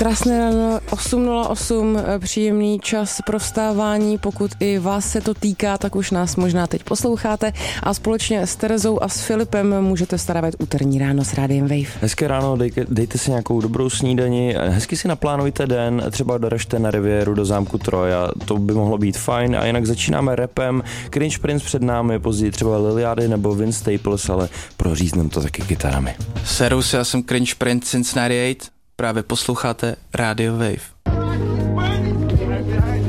Krásné ráno, 8:08, příjemný čas pro vstávání. Pokud i vás se to týká, tak už nás možná teď posloucháte a společně s Terezou a s Filipem můžete starovat úterní ráno s Rádiem Wave. Hezké ráno, dejte si nějakou dobrou snídani, hezky si naplánujte den, třeba doražte na Riviéru do zámku Troja, to by mohlo být fajn a jinak začínáme rapem, Cringe Prince před námi, později třeba Liliady nebo Vince Staples, ale prořízneme to taky kytarami. Servus, já jsem Cringe Prince Cincinnati 8, právě posloucháte Radio Wave.